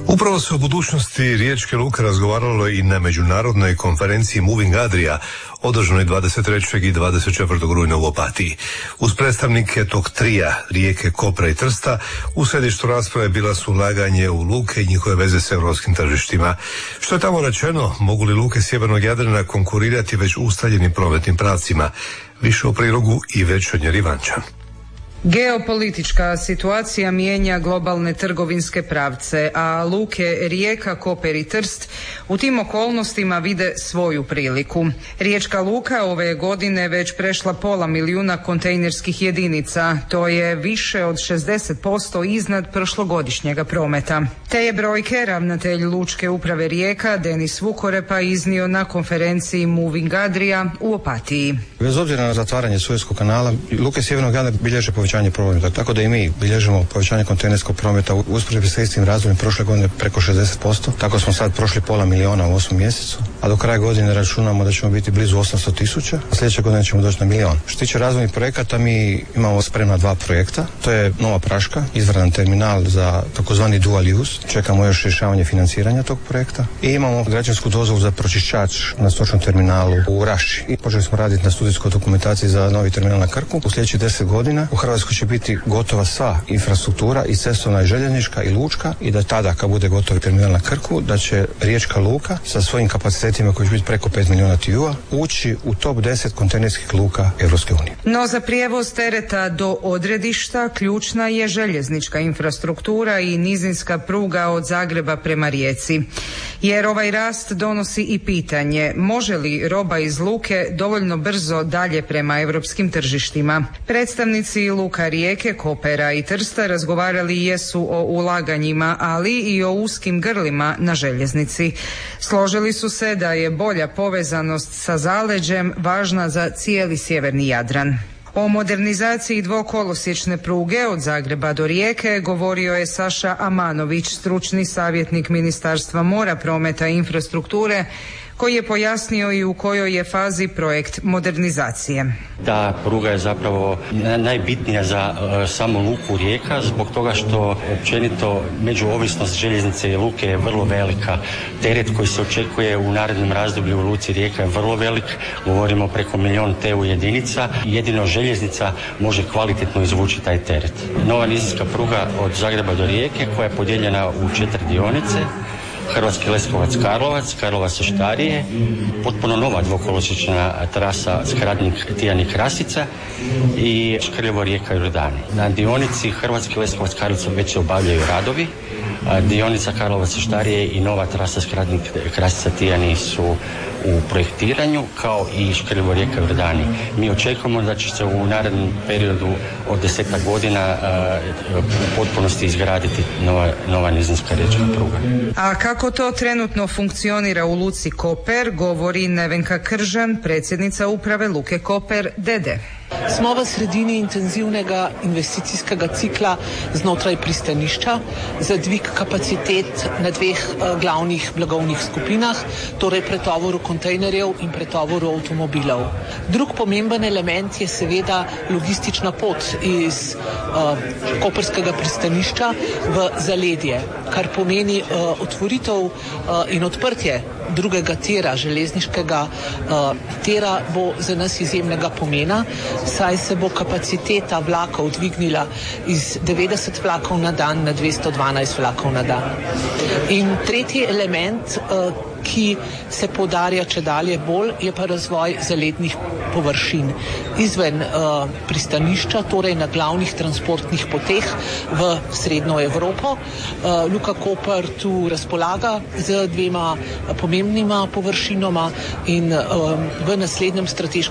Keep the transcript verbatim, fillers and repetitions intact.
Upravo se o budućnosti riječke luke razgovaralo i na međunarodnoj konferenciji Moving Adria, održanoj dvadeset trećeg i dvadeset četvrtog rujna u Opatiji. Uz predstavnike tog trija, Rijeke, Kopra i Trsta, u središtu rasprave bila su ulaganje u luke i njihove veze s europskim tržištima. Što je tamo rečeno, mogu li luke sjevernog Jadrana konkurirati već ustaljenim prometnim pravcima? Više o prilogu i Večernje Rivanča. Geopolitička situacija mijenja globalne trgovinske pravce, a luke Rijeka, Koper i Trst u tim okolnostima vide svoju priliku. Riječka luka ove godine već prešla pola milijuna kontejnerskih jedinica, to je više od šezdeset posto iznad prošlogodišnjega prometa. Te je brojke ravnatelj Lučke uprave Rijeka Denis Vukorepa iznio na konferenciji Moving Adria u Opatiji. Bez obzira na zatvaranje Suezkog kanala, luke sjevernog Jadrana bilježe povećanje prometa, tako da i mi bilježimo povećanje kontejnerskog prometa u usporedbi sa istim razdobljem prošle godine preko šezdeset posto. Tako smo sad prošli pola milijuna u osmom mjesecu, a do kraja godine računamo da ćemo biti blizu osamsto tisuća, a sljedeće godine ćemo doći na milijon. Što tiče razvojnih projekata, mi imamo spremna dva projekta. To je Nova Praška, izvanredan terminal za takozvani dual use. Čekamo još rješavanje financiranja tog projekta. I imamo građevinsku dozvolu za pročišćač na stočnom terminalu u Raši. I počeli smo raditi na studijskoj dokumentaciji za novi terminal na Krku. U sljedećih deset godina u Hrvatskoj će biti gotova sva infrastruktura, i cestovna i željeznička i lučka, i da tada kad bude gotov terminal na Krku, da će Riječka luka sa svojim kapacitetima koji će biti preko pet milijuna T I U-a ući u top deset kontejnerskih luka Europske unije. No za prijevoz tereta do odredišta ključna je željeznička infrastruktura i nizinska pruga od Zagreba prema Rijeci. Jer ovaj rast donosi i pitanje, može li roba iz luke dovoljno brzo dalje prema europskim tržištima. Predstavnici luka Rijeke, Kopera i Trsta razgovarali jesu o ulaganjima, ali i o uskim grlima na željeznici. Složili su se da je bolja povezanost sa zaleđem važna za cijeli sjeverni Jadran. O modernizaciji dvokolosječne pruge od Zagreba do Rijeke govorio je Saša Amanović, stručni savjetnik Ministarstva mora, prometa i infrastrukture, koji je pojasnio i u kojoj je fazi projekt modernizacije. Ta pruga je zapravo najbitnija za uh, samu luku Rijeka zbog toga što općenito međuovisnost željeznice i luke je vrlo velika. Teret koji se očekuje u narednom razdoblju u luci Rijeka je vrlo velik, govorimo preko milijun T U jedinica. Jedino željeznica može kvalitetno izvući taj teret. Nova nizinska pruga od Zagreba do Rijeke koja je podijeljena u četiri dionice, Hrvatski Leskovac Karlovac, Karlovac Oštarije, potpuno nova dvokolosječna trasa Skradnik Tijani Krasica i Škrljevo Rijeka Jordani. Na dionici Hrvatski Leskovac Karlovac već se obavljaju radovi, a dionica Karlovac Oštarije i nova trasa Skradnik Krasica Tijani su u projektiranju, kao i Škrljevo Rijeka Jordani. Mi očekujemo da će se u narednom periodu od desetak godina uh, u potpunosti izgraditi nova, nova nizinska riječka pruga. A kako to trenutno funkcionira u luci Koper, govori Nevenka Kržan, predsjednica uprave luke Koper D D. Smo v sredini intenzivnega investicijskega cikla znotraj pristanišča za dvig kapacitet na dveh uh, glavnih blagovnih skupinah, torej pretovoru kontejnerjev in pretovoru avtomobilov. Drug pomemben element je seveda logistična pot iz uh, koperskega pristanišča v zaledje, kar pomeni uh, otvoritev uh, in odprtje drugega tira, železniškega uh, tira, bo za nas izjemnega pomena, saj se bo kapaciteta vlakov dvignila iz devetdeset vlakov na dan na dvesto dvanajst vlakov na dan. In tretji element, uh, ki se poudarja če dalje bolj, je pa razvoj zalednih površin izven uh, pristanišča, torej na glavnih transportnih poteh v srednjo Evropo. Uh, Luka Koper tu razpolaga z dvema pomembnima površinoma in um, v naslednjem strateškem